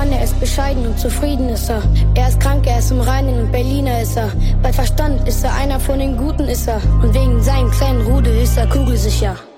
Mann, er ist bescheiden und zufrieden ist er. Er ist krank, er ist im Reinen und Berliner ist er. Bei Verstand ist er einer von den Guten ist er. Und wegen seinem kleinen Rudel ist er kugelsicher.